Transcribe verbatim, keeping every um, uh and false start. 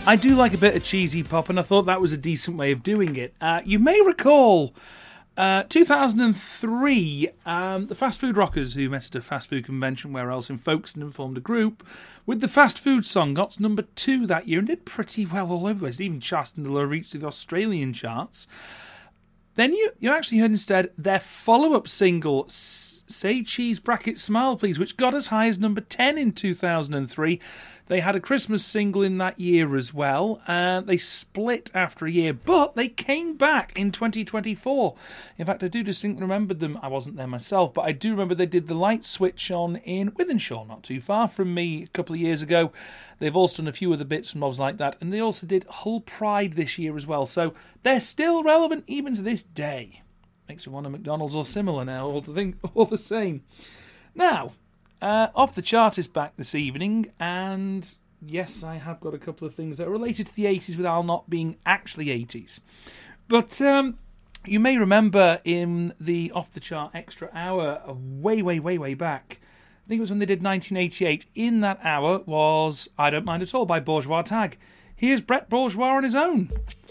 I do like a bit of cheesy pop, and I thought that was a decent way of doing it. Uh, you may recall uh, two thousand three, um, the Fast Food Rockers, who met at a fast food convention where else in Folkestone, formed a group with the fast food song, got to number two that year and did pretty well all over the place. It even charted until it reached the Australian charts. Then you, you actually heard instead their follow-up single, Say Cheese Bracket Smile Please, which got as high as number ten in two thousand three. They had a Christmas single in that year as well. Uh, they split after a year, but they came back in twenty twenty-four. In fact, I do distinctly remember them. I wasn't there myself, but I do remember they did the light switch on in Wythenshawe, not too far from me, a couple of years ago. They've also done a few other bits and bobs like that, and they also did Hull Pride this year as well. So they're still relevant even to this day. Makes you want a McDonald's or similar now, all the thing, all the same. Now, uh, Off the Chart is back this evening, and yes, I have got a couple of things that are related to the eighties without not being actually eighties. But um, you may remember in the Off the Chart Extra Hour, way, way, way, way back, I think it was when they did nineteen eighty-eight, in that hour was I Don't Mind At All by Bourgeois Tag. Here's Brett Bourgeois on his own.